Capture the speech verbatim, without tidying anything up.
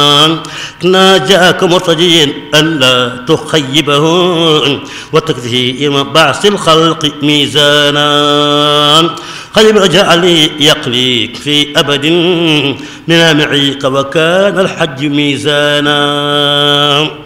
ناجاك مرتجيا ألا تخيبه وتكفيه يوم بعث الخلق ميزانا خيب جعلي يقليك في أبد من معيك وكان الحج ميزانا